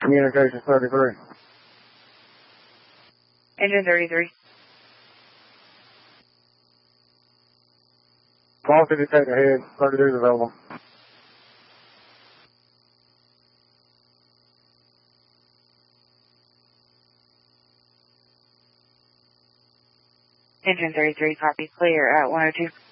Communications 33. Engine 33. Call to detect ahead. 33 is available. Engine 33, copy. Clear at 102.